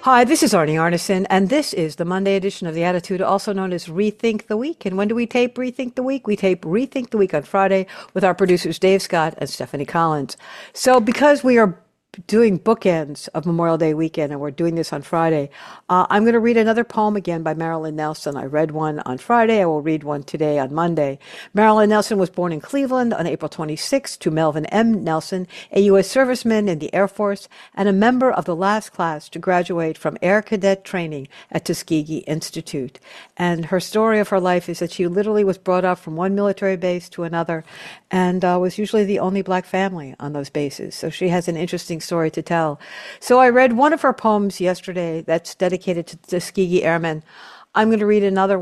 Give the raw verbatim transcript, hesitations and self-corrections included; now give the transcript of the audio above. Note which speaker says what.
Speaker 1: Hi, this is Arnie Arnesen, and this is the Monday edition of The Attitude, also known as Rethink the Week. And when do we tape Rethink the Week? We tape Rethink the Week on Friday with our producers Dave Scott and Stephanie Collins. So because we are doing bookends of Memorial Day weekend, and we're doing this on Friday, uh, I'm going to read another poem again by Marilyn Nelson. I read one on Friday. I will read one today on Monday. Marilyn Nelson was born in Cleveland on April twenty-sixth to Melvin M. Nelson, a U S serviceman in the Air Force and a member of the last class to graduate from Air Cadet training at Tuskegee Institute. And her story of her life is that she literally was brought up from one military base to another and uh, was usually the only black family on those bases. So she has an interesting story to tell. So I read one of her poems yesterday that's dedicated to Tuskegee Airmen. I'm going to read another